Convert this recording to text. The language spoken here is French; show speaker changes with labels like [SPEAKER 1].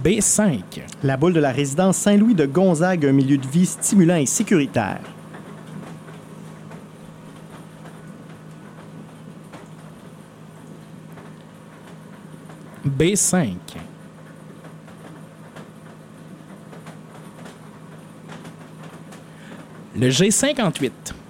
[SPEAKER 1] B5.
[SPEAKER 2] La boule de la résidence Saint-Louis de Gonzague, un milieu de vie stimulant et sécuritaire.
[SPEAKER 1] B5. Le G58.